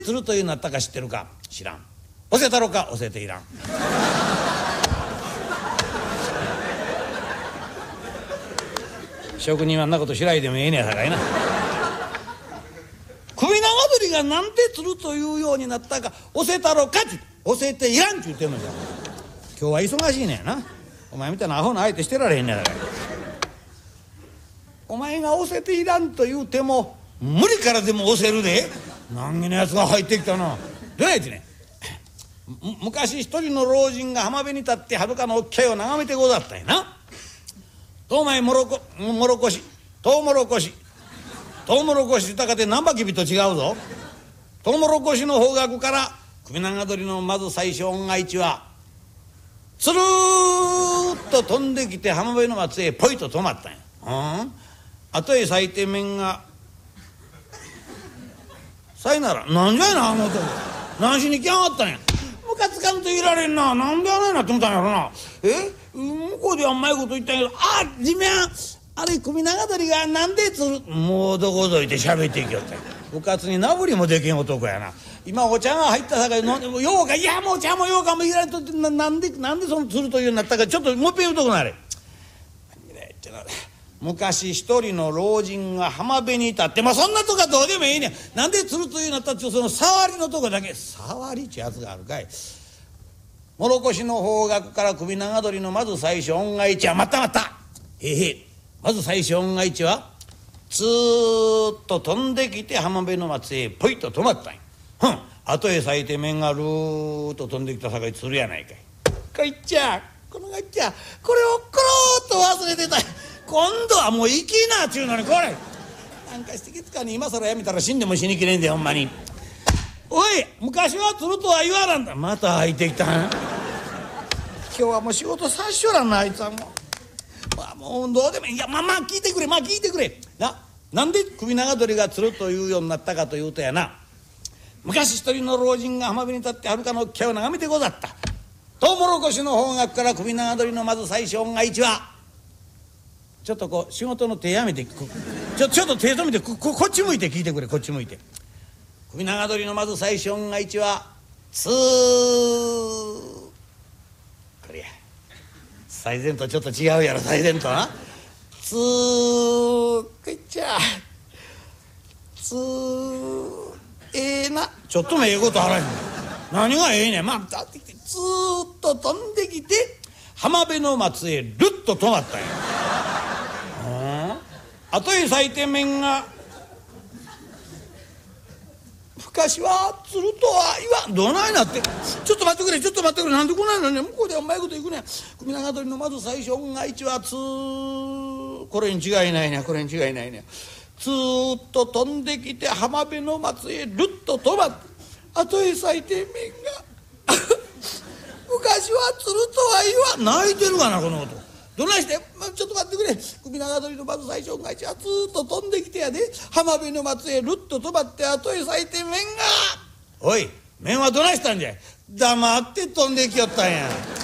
つるというなったか知ってるか。知らん。教えたろか。教えていらん。職人はあんなことしないでもええねやさかいな。首長鳥がなんでつるというようになったか教えたろかって教えていらんって言ってんのじゃ。今日は忙しいねやな。お前みたいなアホな相手してられへんねやから。お前が教えていらんと言うても無理からでも教えるで。難儀なやつが入ってきたな。どうやってね。昔一人の老人が浜辺に立ってはるかのおっきゃいを眺めてござったんやな。とうまいもろこしとうもろこし豊かで何ばきびと違うぞ。とうもろこしの方角から首長鳥のまず最初音が一はつるーっと飛んできて浜辺の松へポイと止まったんや。後へ咲いて面がさいならなんじゃいなあの男何しに来やがったんや。ムカつかんといられんな。なんであないなって思ったんやろな。向こうではうまいこと言ったんやけど地面あれ首長鳥がなんでつるもうどこぞいて喋っていきよったんや。部活になぶりもできん男やな。今お茶が入ったさかいのようかいやもうお茶もようかもいらんとってなんでそのつるというようになったかちょっともう一遍言うとこなれ。昔一人の老人が浜辺に立ってそんなとこはどうでもいいねん。なんでつるというようになったってその触りのとこだけ触りっちゅうやつがあるかい。もろこしの方角から首長鳥のまず最初音が一はまたまず最初音が一はつーっと飛んできて浜辺の松へポイッと止まったんや。後へ咲いて面がルーッと飛んできたさかいつるやないかい。こいっちゃこのがっちゃこれをコローっと忘れてた。今度はもう生きなっちゅうのにこれなんかしてきつかに今更やめたら死んでも死にきれんでほんまに。おい昔はつるとは言わらんだ。また入ってきたん。今日はもう仕事さっしょらんなあいつはもう。もうどうでもいい。いや聞いてくれ聞いてくれなんで首長鳥がつるというようになったかというとやな。昔一人の老人が浜辺に立ってはるかのおっきゃを眺めてござった。トウモロコシの方角から首長鳥のまず最初音が一はちょっとこう仕事の手やめてちょっと手止めてこっち向いて聞いてくれ。こっち向いて。首長鳥のまず最初音が一はつーこれや最前とちょっと違うやろ。最前となつーこいっちゃつーなちょっともええことあらへん。何がええねん。だってきてつーっと飛んできて浜辺の松へルッと止まったんや。後へ咲いて面が昔はつるとは言わんどないなって。ちょっと待ってくれなんでこないのね。向こうではうまいこと言うね。首長鳥のまず最初音が一はつーこれに違いないね。つーっと飛んできて浜辺の松へルッと止まって後へ咲いて面が昔はつるとは言わん。泣いてるがなこの男。どないしてちょっと待ってくれ。首長鳥のまず最初が一はつーっと飛んできてやで浜辺の松へルッと飛ばって後へ咲いて面がおい面はどないしたんじゃい。黙って飛んできよったんや。